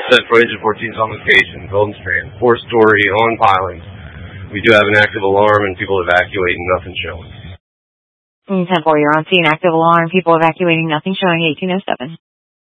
for Engine 14's on location, Golden Strand, 4-story, on pilings. We do have an active alarm and people evacuating, nothing showing. 10-4, you're on scene, active alarm, people evacuating, nothing showing, 1807.